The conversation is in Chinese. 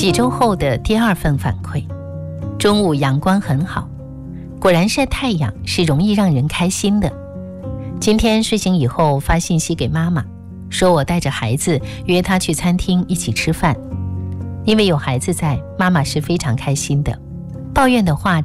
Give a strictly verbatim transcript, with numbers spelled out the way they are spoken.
几周后的第二份反馈，中午阳光很好，果然晒太阳是容易让人开心的。今天睡醒以后发信息给妈妈，说我带着孩子约她去餐厅一起吃饭，因为有孩子在，妈妈是非常开心的。抱怨的话